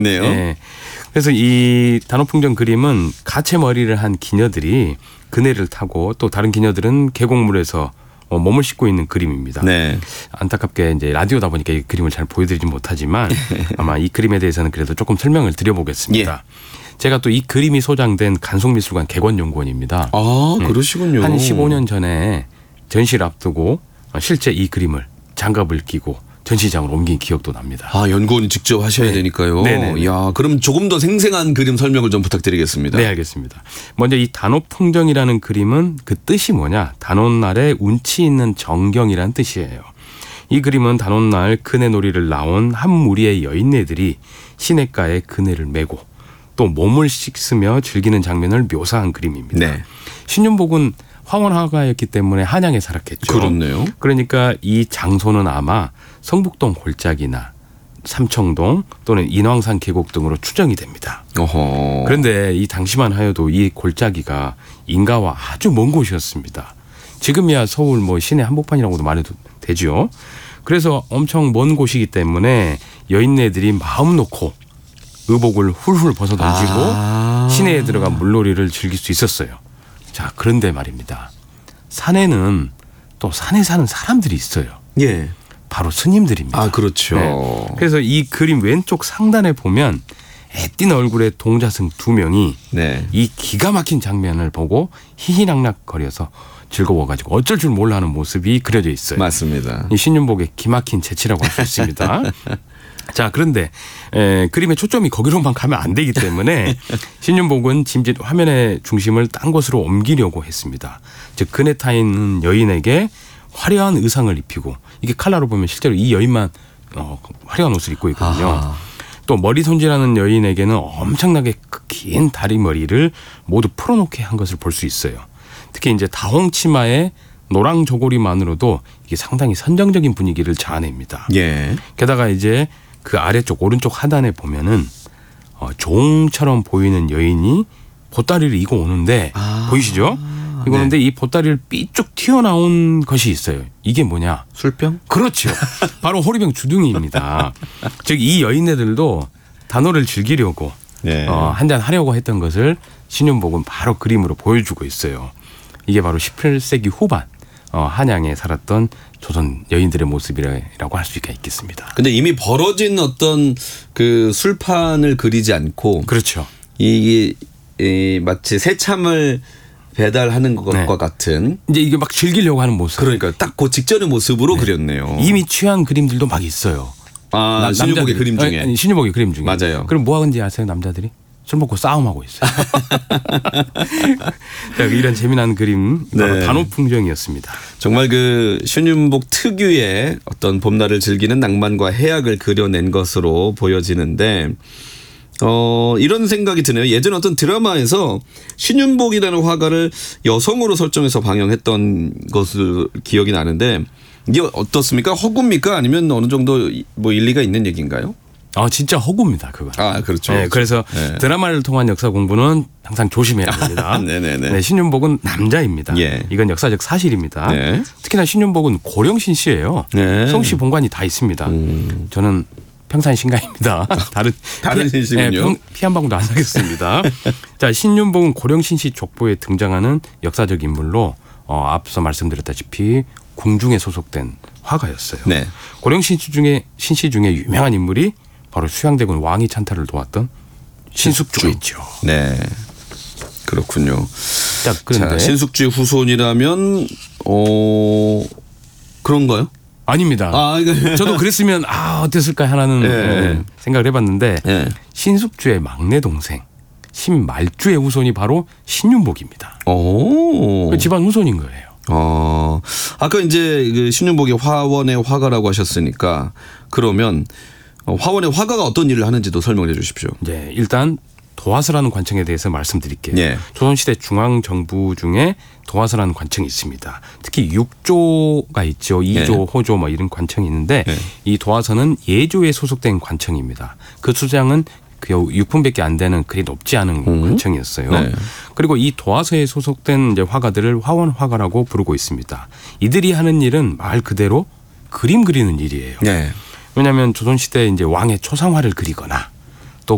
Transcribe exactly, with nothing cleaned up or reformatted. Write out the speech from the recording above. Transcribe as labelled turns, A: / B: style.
A: 네요.
B: 네. 그래서 이 단오풍정 그림은 가채 머리를 한 기녀들이 그네를 타고 또 다른 기녀들은 계곡물에서 몸을 씻고 있는 그림입니다.
A: 네.
B: 안타깝게 이제 라디오다 보니까 이 그림을 잘 보여드리지 못하지만 아마 이 그림에 대해서는 그래도 조금 설명을 드려보겠습니다. 예. 제가 또 이 그림이 소장된 간송미술관 객원연구원입니다.
A: 아, 그러시군요.
B: 한 십오 년 전에 전시를 앞두고 실제 이 그림을 장갑을 끼고 전시장으로 옮긴 기억도 납니다.
A: 아, 연구원이 직접 하셔야
B: 네.
A: 되니까요.
B: 네네.
A: 야, 그럼 조금 더 생생한 그림 설명을 좀 부탁드리겠습니다.
B: 네, 알겠습니다. 먼저 이 단오풍정이라는 그림은 그 뜻이 뭐냐? 단오날에 운치 있는 정경이라는 뜻이에요. 이 그림은 단오날 그네놀이를 나온 한 무리의 여인네들이 시냇가에 그네를 메고 또 몸을 씻으며 즐기는 장면을 묘사한 그림입니다.
A: 네.
B: 신윤복은 화원화가였기 때문에 한양에 살았겠죠.
A: 그렇네요.
B: 그러니까 이 장소는 아마 성북동 골짜기나 삼청동 또는 인왕산 계곡 등으로 추정이 됩니다.
A: 어허.
B: 그런데 이 당시만 하여도 이 골짜기가 인가와 아주 먼 곳이었습니다. 지금이야 서울 뭐 시내 한복판이라고도 말해도 되죠. 그래서 엄청 먼 곳이기 때문에 여인네들이 마음 놓고 의복을 훌훌 벗어던지고
A: 아.
B: 시내에 들어가 물놀이를 즐길 수 있었어요. 자, 그런데 말입니다. 산에는 또 산에 사는 사람들이 있어요.
A: 예.
B: 바로 스님들입니다.
A: 아, 그렇죠.
B: 네. 그래서 이 그림 왼쪽 상단에 보면 애띤 얼굴의 동자승 두 명이
A: 네.
B: 이 기가 막힌 장면을 보고 희희낙낙거려서 즐거워가지고 어쩔 줄 몰라 하는 모습이 그려져 있어요.
A: 맞습니다.
B: 이 신윤복의 기막힌 재치라고 할 수 있습니다. 자, 그런데 에, 그림의 초점이 거기로만 가면 안 되기 때문에 신윤복은 짐짓 화면의 중심을 딴 곳으로 옮기려고 했습니다. 즉 그네 타 있는 여인에게 화려한 의상을 입히고 이게 칼라로 보면 실제로 이 여인만 어, 화려한 옷을 입고 있거든요.
A: 아하.
B: 또 머리 손질하는 여인에게는 엄청나게 긴 다리머리를 모두 풀어놓게 한 것을 볼 수 있어요. 특히 이제 다홍 치마에 노랑 조고리만으로도 이게 상당히 선정적인 분위기를 자아냅니다.
A: 예.
B: 게다가 이제 그 아래쪽 오른쪽 하단에 보면은 어, 종처럼 보이는 여인이 보따리를 이고 오는데
A: 아.
B: 보이시죠? 이거 오는데 이 보따리를 삐쭉 튀어나온 것이 있어요. 이게 뭐냐?
A: 술병?
B: 그렇죠. 바로 호리병 주둥이입니다. 즉 이 여인네들도 단오를 즐기려고
A: 네.
B: 어, 한잔 하려고 했던 것을 신윤복은 바로 그림으로 보여주고 있어요. 이게 바로 십팔 세기 후반 어, 한양에 살았던 조선 여인들의 모습이라고 할 수가 있겠습니다.
A: 근데 이미 벌어진 어떤 그 술판을 그리지 않고
B: 그렇죠.
A: 이게 이 마치 새참을 배달하는 것과
B: 네.
A: 같은
B: 이제 이게 막 즐기려고 하는 모습.
A: 그러니까 딱 그 직전의 모습으로
B: 네.
A: 그렸네요.
B: 이미 취한 그림들도 막 있어요.
A: 아,
B: 나-
A: 신윤복의
B: 남자들이.
A: 그림 중에.
B: 아니, 아니, 신윤복의 그림 중에.
A: 맞아요.
B: 그럼 뭐 하는지 아세요, 남자들이? 술 먹고 싸움하고 있어요. 자, 이런 재미난 그림 바로
A: 네.
B: 단오풍정이었습니다.
A: 정말 그 신윤복 특유의 어떤 봄날을 즐기는 낭만과 해악을 그려낸 것으로 보여지는데 어, 이런 생각이 드네요. 예전 어떤 드라마에서 신윤복이라는 화가를 여성으로 설정해서 방영했던 것을 기억이 나는데 이게 어떻습니까? 허구입니까? 아니면 어느 정도 뭐 일리가 있는 얘기인가요?
B: 아, 진짜 허구입니다, 그건.
A: 아, 그렇죠.
B: 네, 그래서
A: 네.
B: 드라마를 통한 역사 공부는 항상 조심해야 됩니다.
A: 네네네.
B: 네, 신윤복은 남자입니다.
A: 예.
B: 이건 역사적 사실입니다.
A: 네.
B: 특히나 신윤복은 고령신 씨예요.
A: 네.
B: 성씨 본관이 다 있습니다.
A: 음.
B: 저는 평산 신가입니다. 다른
A: 다른
B: 피,
A: 신씨군요.
B: 네, 평- 피 한 방울도 안 사겠습니다. 자, 신윤복은 고령신 씨 족보에 등장하는 역사적 인물로 어, 앞서 말씀드렸다시피 궁중에 소속된 화가였어요.
A: 네.
B: 고령신 씨 중에 신씨 중에 유명한 인물이 바로 수양대군 왕위 찬탈을 도왔던 신숙주였죠.
A: 네. 그렇군요.
B: 자, 그런데
A: 자, 신숙주의 후손이라면 어 그런가요?
B: 아닙니다.
A: 아, 이거
B: 저도 그랬으면 아 어땠을까 하는
A: 예.
B: 예, 생각을 해봤는데
A: 예.
B: 신숙주의 막내 동생 신말주의 후손이 바로 신윤복입니다.
A: 오.
B: 그 집안 후손인 거예요.
A: 어. 아까 이제 그 신윤복이 화원의 화가라고 하셨으니까 그러면 어, 화원의 화가가 어떤 일을 하는지도 설명해 주십시오.
B: 이제 일단 도화서라는 관청에 대해서 말씀드릴게요.
A: 예.
B: 조선시대 중앙정부 중에 도화서라는 관청이 있습니다. 특히 육조가 있죠. 이조,
A: 예.
B: 호조 뭐 이런 관청이 있는데
A: 예.
B: 이 도화서는 예조에 소속된 관청입니다. 그 수장은 그 육 품밖에 안 되는 그리 높지 않은
A: 음.
B: 관청이었어요.
A: 네.
B: 그리고 이 도화서에 소속된 이제 화가들을 화원화가라고 부르고 있습니다. 이들이 하는 일은 말 그대로 그림 그리는 일이에요.
A: 네.
B: 왜냐하면 조선시대 이제 왕의 초상화를 그리거나